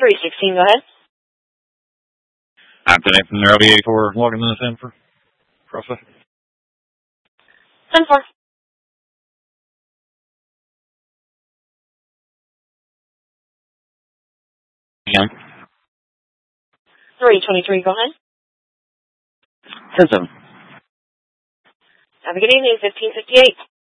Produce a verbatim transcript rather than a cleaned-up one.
three sixteen, go ahead. I'm today from the L D eighty-four, logging this in for process. ten four. Again. three twenty-three, go ahead. ten seven. Have a good evening, fifteen fifty-eight.